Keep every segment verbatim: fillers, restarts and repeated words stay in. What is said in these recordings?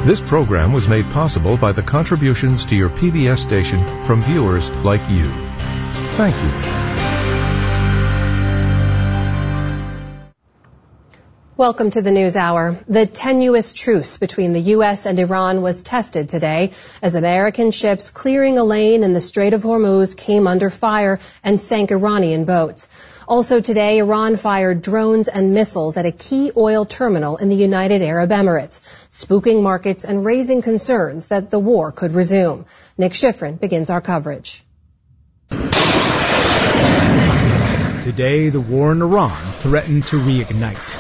This program was made possible by the contributions to your P B S station from viewers like you. Thank you. Welcome to the News Hour. The tenuous truce between the U S and Iran was tested today as American ships clearing a lane in the Strait of Hormuz came under fire and sank Iranian boats. Also today, Iran fired drones and missiles at a key oil terminal in the United Arab Emirates, spooking markets and raising concerns that the war could resume. Nick Schifrin begins our coverage. Today, the war in Iran threatened to reignite.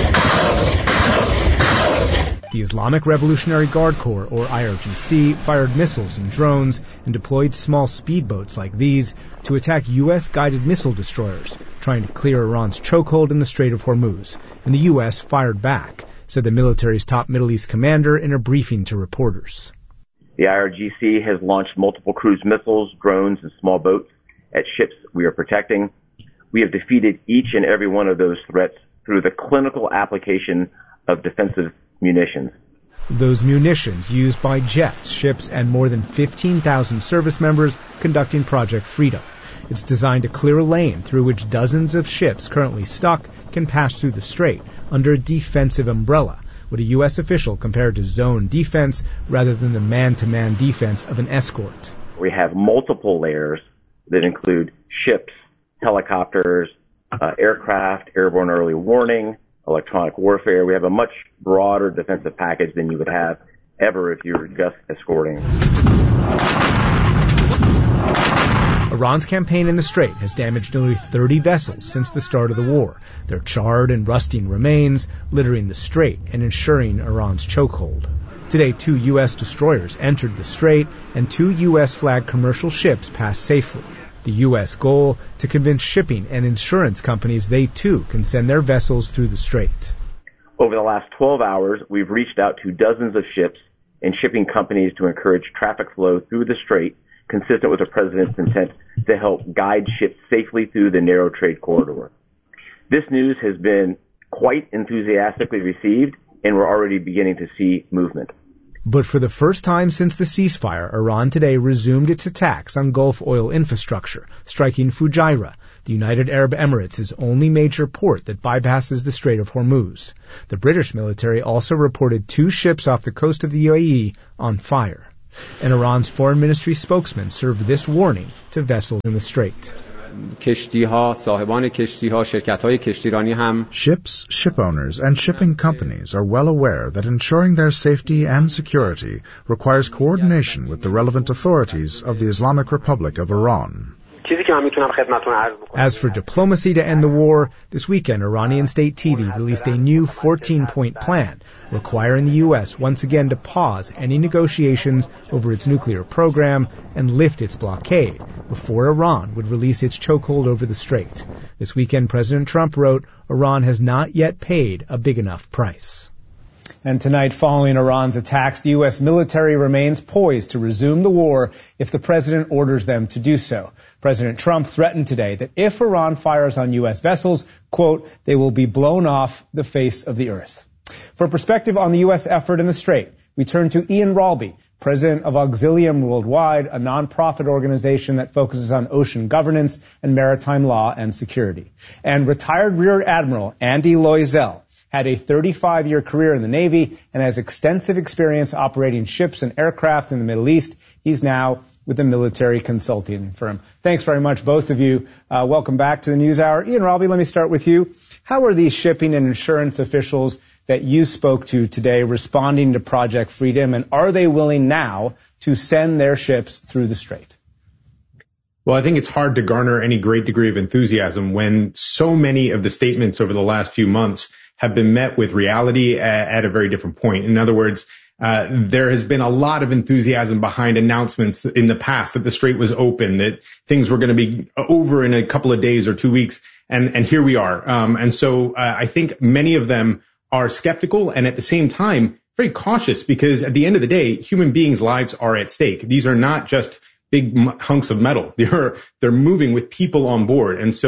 The Islamic Revolutionary Guard Corps, or I R G C, fired missiles and drones and deployed small speedboats like these to attack U S-guided missile destroyers, trying to clear Iran's chokehold in the Strait of Hormuz. And the U S fired back, said the military's top Middle East commander in a briefing to reporters. The I R G C has launched multiple cruise missiles, drones, and small boats at ships we are protecting. We have defeated each and every one of those threats through the clinical application of defensive munitions. Those munitions used by jets, ships, and more than fifteen thousand service members conducting Project Freedom. It's designed to clear a lane through which dozens of ships currently stuck can pass through the strait under a defensive umbrella, what a U S official compared to zone defense rather than the man-to-man defense of an escort. We have multiple layers that include ships, helicopters, uh, aircraft, airborne early warning, electronic warfare. We have a much broader defensive package than you would have ever if you were just escorting. Iran's campaign in the Strait has damaged nearly thirty vessels since the start of the war. Their charred and rusting remains littering the Strait and ensuring Iran's chokehold. Today, two U S destroyers entered the Strait and two U S-flagged commercial ships passed safely. The U S goal, to convince shipping and insurance companies they too can send their vessels through the strait. Over the last twelve hours, we've reached out to dozens of ships and shipping companies to encourage traffic flow through the strait, consistent with the president's intent to help guide ships safely through the narrow trade corridor. This news has been quite enthusiastically received, and we're already beginning to see movement. But for the first time since the ceasefire, Iran today resumed its attacks on Gulf oil infrastructure, striking Fujairah, the United Arab Emirates' only major port that bypasses the Strait of Hormuz. The British military also reported two ships off the coast of the U A E on fire. And Iran's foreign ministry spokesman served this warning to vessels in the strait. Ships, ship owners, and shipping companies are well aware that ensuring their safety and security requires coordination with the relevant authorities of the Islamic Republic of Iran. As for diplomacy to end the war, this weekend Iranian state T V released a new fourteen-point plan requiring the U S once again to pause any negotiations over its nuclear program and lift its blockade before Iran would release its chokehold over the strait. This weekend President Trump wrote, Iran has not yet paid a big enough price. And tonight, following Iran's attacks, the U S military remains poised to resume the war if the president orders them to do so. President Trump threatened today that if Iran fires on U S vessels, quote, they will be blown off the face of the earth. For perspective on the U S effort in the Strait, we turn to Ian Ralby, president of Auxilium Worldwide, a nonprofit organization that focuses on ocean governance and maritime law and security. And retired Rear Admiral Andy Loisel had a thirty-five-year career in the Navy and has extensive experience operating ships and aircraft in the Middle East. He's now with the military consulting firm. Thanks very much, both of you. Uh, welcome back to the News Hour. Ian Ralby, let me start with you. How are these shipping and insurance officials that you spoke to today responding to Project Freedom, and are they willing now to send their ships through the strait? Well, I think it's hard to garner any great degree of enthusiasm when so many of the statements over the last few months have been met with reality at, at a very different point. In other words, uh, there has been a lot of enthusiasm behind announcements in the past that the strait was open, that things were going to be over in a couple of days or two weeks, and, and here we are. Um, and so uh, I think many of them are skeptical and at the same time very cautious, because at the end of the day, human beings' lives are at stake. These are not just big hunks of metal. They're, they're moving with people on board. And so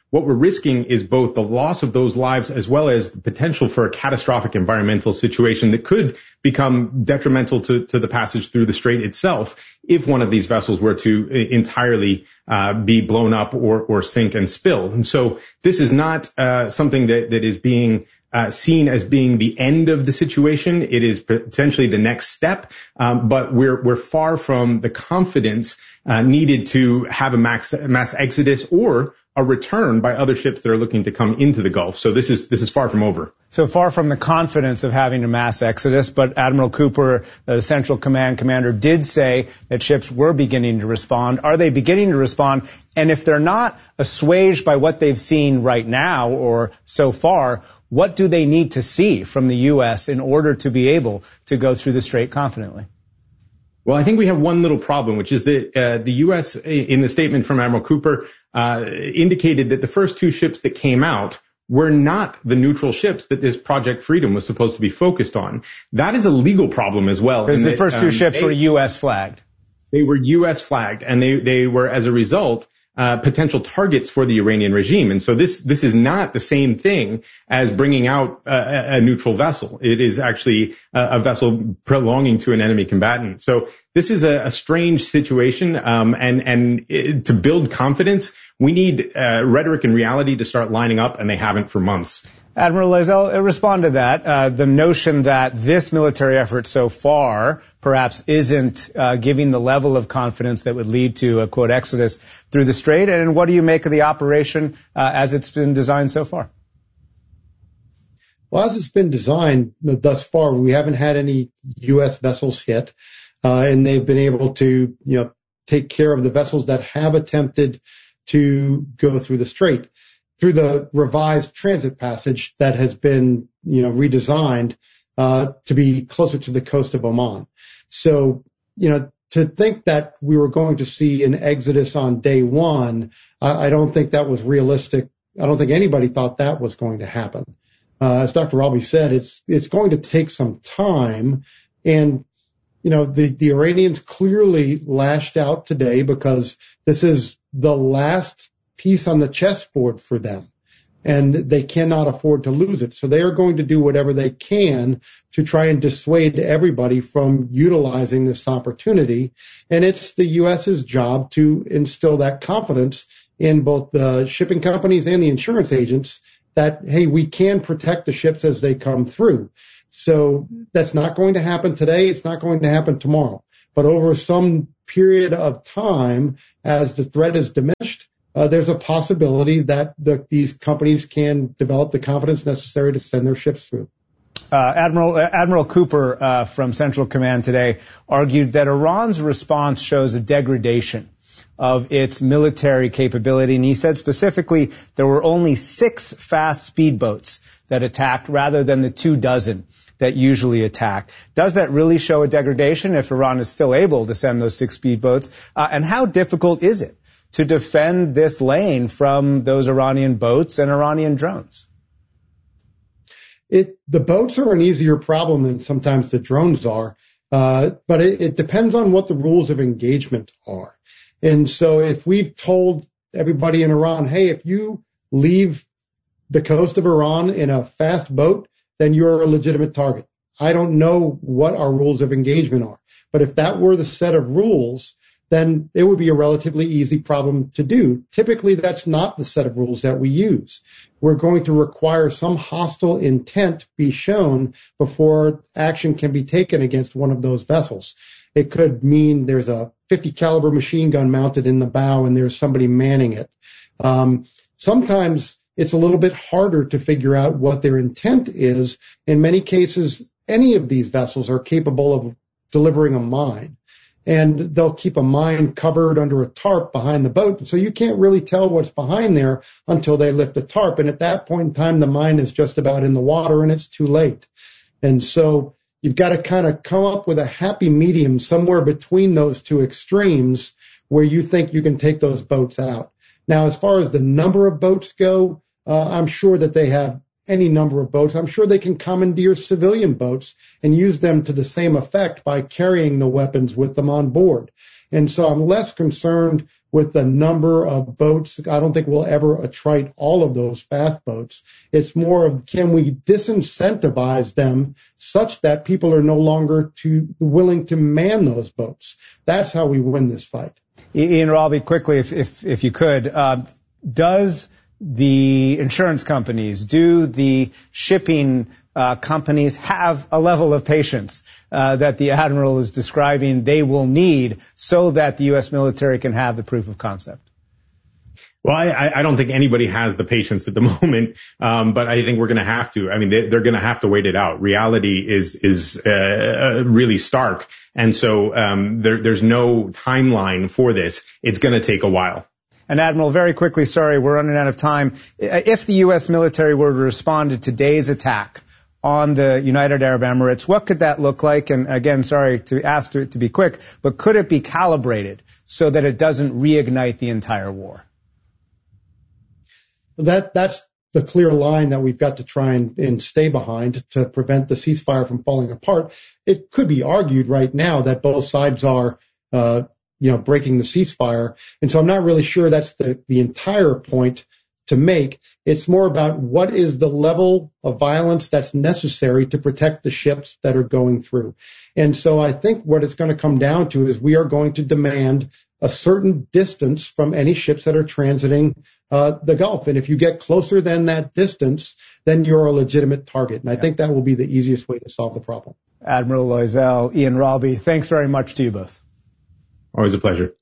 what we're risking is both the loss of those lives as well as the potential for a catastrophic environmental situation that could become detrimental to, to the passage through the strait itself if one of these vessels were to entirely uh, be blown up or, or sink and spill. And so this is not uh, something that, that is being Uh, seen as being the end of the situation. It is potentially the next step, um, but we're we're far from the confidence uh, needed to have a mass, mass exodus or a return by other ships that are looking to come into the Gulf. So this is this is far from over. So far from the confidence of having a mass exodus, but Admiral Cooper, the Central Command commander, did say that ships were beginning to respond. Are they beginning to respond? And if they're not assuaged by what they've seen right now or so far, what do they need to see from the U S in order to be able to go through the strait confidently? Well, I think we have one little problem, which is that uh, the U S, in the statement from Admiral Cooper, uh, indicated that the first two ships that came out were not the neutral ships that this Project Freedom was supposed to be focused on. That is a legal problem as well. Because the that, first two um, ships they, were U S flagged. They were U S flagged, and they, they were, as a result, Uh, potential targets for the Iranian regime. And so this, this is not the same thing as bringing out uh, a neutral vessel. It is actually a, a vessel belonging to an enemy combatant. So this is a, a strange situation. Um, and, and it, to build confidence, we need uh, rhetoric and reality to start lining up, and they haven't for months. Admiral Loisel, respond to that. Uh, the notion that this military effort so far perhaps isn't uh, giving the level of confidence that would lead to a, quote, exodus through the strait. And what do you make of the operation uh, as it's been designed so far? Well, as it's been designed thus far, we haven't had any U S vessels hit, uh, and they've been able to, you know, take care of the vessels that have attempted to go through the strait. Through the revised transit passage that has been, you know, redesigned uh, to be closer to the coast of Oman. So, you know, to think that we were going to see an exodus on day one, I, I don't think that was realistic. I don't think anybody thought that was going to happen. Uh, as Doctor Albee said, it's it's going to take some time, and you know, the the Iranians clearly lashed out today because this is the last piece on the chessboard for them, and they cannot afford to lose it. So they are going to do whatever they can to try and dissuade everybody from utilizing this opportunity. And it's the U S's job to instill that confidence in both the shipping companies and the insurance agents that, hey, we can protect the ships as they come through. So that's not going to happen today. It's not going to happen tomorrow. But over some period of time, as the threat is diminished, Uh, there's a possibility that the, these companies can develop the confidence necessary to send their ships through. Uh, Admiral uh, Admiral Cooper uh, from Central Command today argued that Iran's response shows a degradation of its military capability, and he said specifically there were only six fast speedboats that attacked rather than the two dozen that usually attack. Does that really show a degradation if Iran is still able to send those six speedboats? Uh, and how difficult is it to defend this lane from those Iranian boats and Iranian drones? It, the boats are an easier problem than sometimes the drones are, uh, but it, it depends on what the rules of engagement are. And so if we've told everybody in Iran, hey, if you leave the coast of Iran in a fast boat, then you're a legitimate target. I don't know what our rules of engagement are, but if that were the set of rules, then it would be a relatively easy problem to do. Typically, that's not the set of rules that we use. We're going to require some hostile intent be shown before action can be taken against one of those vessels. It could mean there's a fifty caliber machine gun mounted in the bow and there's somebody manning it. Um, sometimes it's a little bit harder to figure out what their intent is. In many cases, any of these vessels are capable of delivering a mine, and they'll keep a mine covered under a tarp behind the boat. So you can't really tell what's behind there until they lift the tarp. And at that point in time, the mine is just about in the water and it's too late. And so you've got to kind of come up with a happy medium somewhere between those two extremes where you think you can take those boats out. Now, as far as the number of boats go, uh, I'm sure that they have any number of boats. I'm sure they can commandeer civilian boats and use them to the same effect by carrying the weapons with them on board. And so I'm less concerned with the number of boats. I don't think we'll ever attrite all of those fast boats. It's more of, can we disincentivize them such that people are no longer too willing to man those boats? That's how we win this fight. Ian Rabi, quickly, if, if, if you could, uh, does the insurance companies, do the shipping uh, companies have a level of patience uh, that the Admiral is describing they will need so that the U S military can have the proof of concept? Well, I, I don't think anybody has the patience at the moment, um, but I think we're going to have to. I mean, they, they're going to have to wait it out. Reality is is uh, really stark, and so um, there, there's no timeline for this. It's going to take a while. And Admiral, very quickly, sorry, we're running out of time. If the U S military were to respond to today's attack on the United Arab Emirates, what could that look like? And again, sorry to ask it to be quick, but could it be calibrated so that it doesn't reignite the entire war? That that's the clear line that we've got to try and, and stay behind to prevent the ceasefire from falling apart. It could be argued right now that both sides are uh you know, breaking the ceasefire. And so I'm not really sure that's the, the entire point to make. It's more about what is the level of violence that's necessary to protect the ships that are going through. And so I think what it's going to come down to is we are going to demand a certain distance from any ships that are transiting uh, the Gulf. And if you get closer than that distance, then you're a legitimate target. And I think that will be the easiest way to solve the problem. Admiral Loisel, Ian Rabi, thanks very much to you both. Always a pleasure.